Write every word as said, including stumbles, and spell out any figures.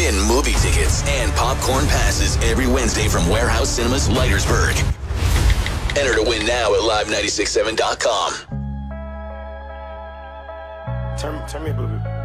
Win movie tickets and popcorn passes every Wednesday from Warehouse Cinemas, Leitersburg. Enter to win now at live nine six seven dot com. Turn, turn me a little bit.